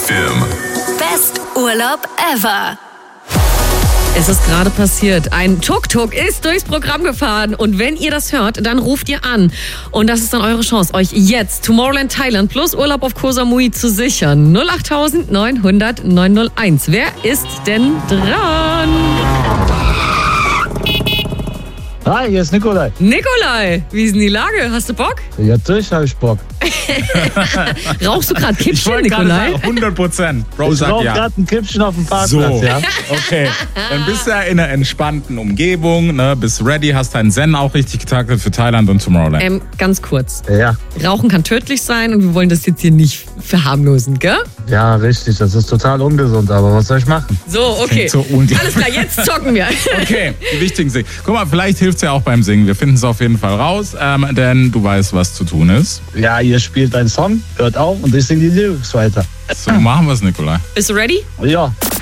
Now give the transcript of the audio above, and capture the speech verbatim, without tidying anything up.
F M. Best Urlaub ever. Es ist gerade passiert. Ein Tuk-Tuk ist durchs Programm gefahren. Und wenn ihr das hört, dann ruft ihr an. Und das ist dann eure Chance, euch jetzt Tomorrowland Thailand plus Urlaub auf Koh Samui zu sichern. null acht neun null null neun null eins. Wer ist denn dran? Hi, hier ist Nikolai. Nikolai, wie ist denn die Lage? Hast du Bock? Ja, natürlich habe ich Bock. Rauchst du gerade Ich Kippchen, wollte gerade Nikolai? sagen, hundert Prozent. Bro Ich sagt rauche ja. gerade ein Kippchen auf dem Parkplatz, So, ja. okay. Dann bist du ja in einer entspannten Umgebung, ne? Bist ready, hast deinen Zen auch richtig getaktet für Thailand und Tomorrowland. Ähm, ganz kurz. Ja, Rauchen kann tödlich sein und wir wollen das jetzt hier nicht verharmlosen, gell? ja, richtig. Das ist total ungesund, aber was soll ich machen? So, okay. klingt so un- Alles klar, jetzt zocken wir. Okay, die wichtigen Dinge. Guck mal, vielleicht hilft es ja auch beim Singen. Wir finden es auf jeden Fall raus, ähm, denn du weißt, was zu tun ist. Ja, ihr spielt einen Song, hört auf und ich singe die Lyrics weiter. So machen wir es, Nikolai. Bist du ready? Ja.